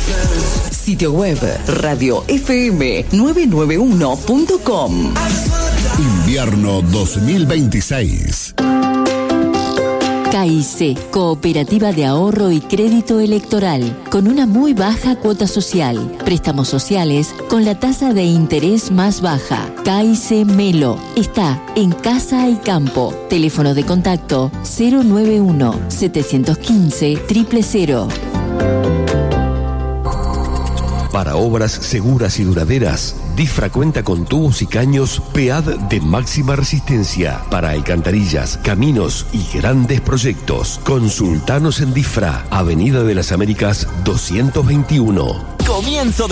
Sitio web radiofm991.com. Invierno 2026. KIC, Cooperativa de Ahorro y Crédito Electoral, con una muy baja cuota social. Préstamos sociales con la tasa de interés más baja. KIC Melo está en Casa y Campo. Teléfono de contacto 091-715-000. Para obras seguras y duraderas, DIFRA cuenta con tubos y caños PEAD de máxima resistencia para alcantarillas, caminos y grandes proyectos. Consultanos en DIFRA, Avenida de las Américas 221. Comienzo